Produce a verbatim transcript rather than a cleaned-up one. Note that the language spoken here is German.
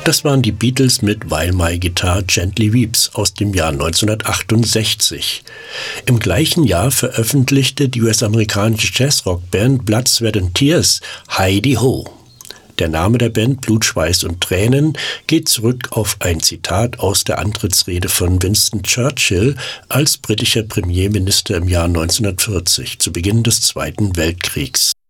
Das waren die Beatles mit While My Guitar Gently Weeps aus dem Jahr neunzehnhundertachtundsechzig. Im gleichen Jahr veröffentlichte die U S-amerikanische Jazzrockband Blood, Sweat and Tears Heidi Ho. Der Name der Band, Blut, Schweiß und Tränen, geht zurück auf ein Zitat aus der Antrittsrede von Winston Churchill als britischer Premierminister im Jahr neunzehnhundertvierzig, zu Beginn des Zweiten Weltkriegs.